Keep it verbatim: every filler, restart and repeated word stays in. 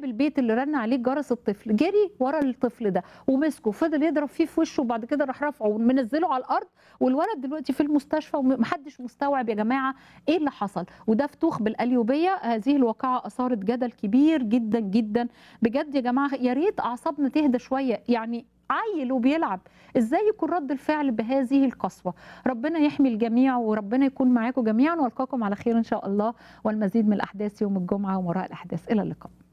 البيت اللي رن عليه جرس الطفل جري ورا الطفل ده ومسكه، فضل يضرب فيه في وشه، وبعد كده راح رافعه ومنزله على الارض، والولد دلوقتي في المستشفى ومحدش مستوعب يا جماعه ايه اللي حصل. وده فتوخ بالقليوبيه. هذه الواقعه اثارت جدل كبير جدا جدا. بجد يا جماعه يا ريت اعصابنا تهدى شويه، يعني عيل وبيلعب ازاي يكون رد الفعل بهذه القسوه؟ ربنا يحمي الجميع وربنا يكون معاكم جميعا، والقاكم على خير ان شاء الله، والمزيد من الاحداث يوم الجمعه ومراء الاحداث. الى اللقاء.